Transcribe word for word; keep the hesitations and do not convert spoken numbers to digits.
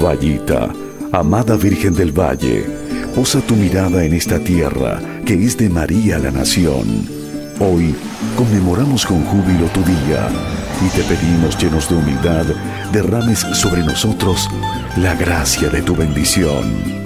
Vallita, amada Virgen del Valle, posa tu mirada en esta tierra que es de María la nación. Hoy conmemoramos con júbilo tu día y te pedimos, llenos de humildad, derrames sobre nosotros la gracia de tu bendición.